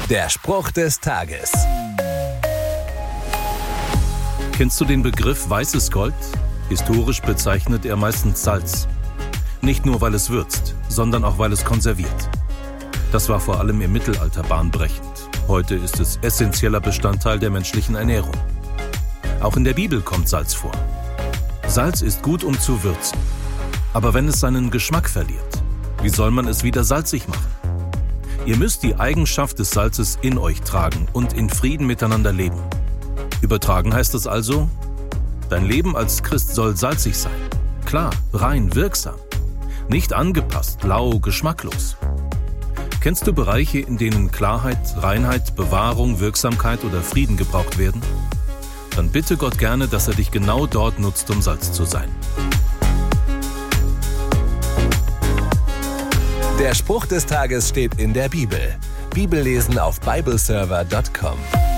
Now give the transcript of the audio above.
Der Spruch des Tages. Kennst du den Begriff weißes Gold? Historisch bezeichnet er meistens Salz. Nicht nur, weil es würzt, sondern auch, weil es konserviert. Das war vor allem im Mittelalter bahnbrechend. Heute ist es essentieller Bestandteil der menschlichen Ernährung. Auch in der Bibel kommt Salz vor. Salz ist gut, um zu würzen. Aber wenn es seinen Geschmack verliert, wie soll man es wieder salzig machen? Ihr müsst die Eigenschaft des Salzes in euch tragen und in Frieden miteinander leben. Übertragen heißt es also, dein Leben als Christ soll salzig sein. Klar, rein, wirksam. Nicht angepasst, lau, geschmacklos. Kennst du Bereiche, in denen Klarheit, Reinheit, Bewahrung, Wirksamkeit oder Frieden gebraucht werden? Dann bitte Gott gerne, dass er dich genau dort nutzt, um Salz zu sein. Der Spruch des Tages steht in der Bibel. Bibellesen auf bibleserver.com.